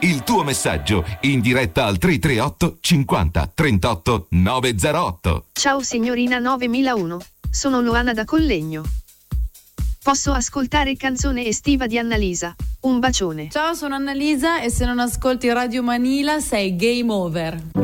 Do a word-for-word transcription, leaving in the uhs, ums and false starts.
il tuo messaggio in diretta al tre tre otto cinquanta trentotto novecentotto. Ciao signorina novemilauno, sono Luana da Collegno. Posso ascoltare canzone estiva di Annalisa? Un bacione. Ciao, sono Annalisa e se non ascolti Radio Manila sei game over.